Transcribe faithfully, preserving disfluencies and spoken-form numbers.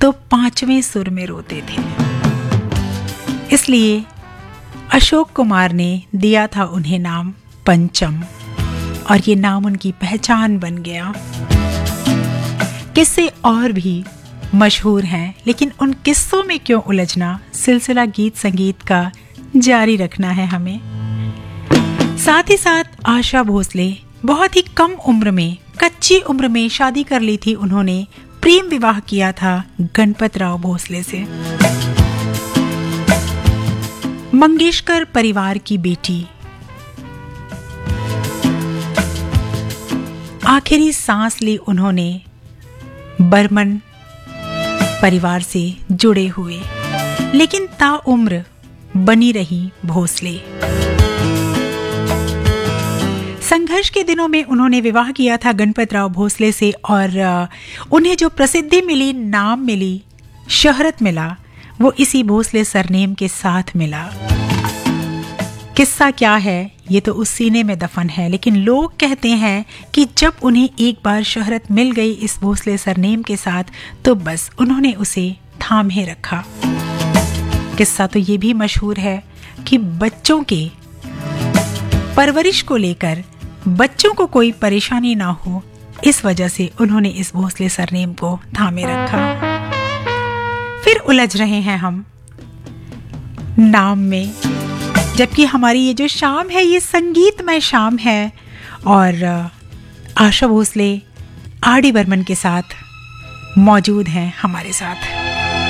तो पांचवें सुर में रोते थे। इसलिए अशोक कुमार ने दिया था उन्हें नाम पंचम, और ये नाम उनकी पहचान बन गया। किस्से और भी मशहूर हैं, लेकिन उन किस्सों में क्यों उलझना, सिलसिला गीत संगीत का जारी रखना है हमें। साथ ही साथ आशा भोसले बहुत ही कम उम्र में, कच्ची उम्र में शादी कर ली थी उन्होंने। प्रेम विवाह किया था गणपत राव भोसले से। मंगेशकर परिवार की बेटी, आखिरी सांस ली उन्होंने बर्मन परिवार से जुड़े हुए, लेकिन ताउम्र बनी रही भोसले। संघर्ष के दिनों में उन्होंने विवाह किया था गणपत राव भोसले से, और उन्हें जो प्रसिद्धि मिली, नाम मिली, शोहरत मिला, वो इसी भोसले सरनेम के साथ मिला। किस्सा क्या है ये तो उस सीने में दफन है, लेकिन लोग कहते हैं कि जब उन्हें एक बार शोहरत मिल गई इस भोसले सरनेम के साथ, तो बस उन्होंने उसे थामे रखा। किस्सा तो ये भी मशहूर है कि बच्चों के परवरिश को लेकर बच्चों को कोई परेशानी ना हो, इस वजह से उन्होंने इस भोसले सरनेम को थामे रखा। फिर उलझ रहे हैं हम नाम में, जबकि हमारी ये जो शाम है ये संगीतमय शाम है, और आशा भोसले आर डी बर्मन के साथ मौजूद हैं हमारे साथ।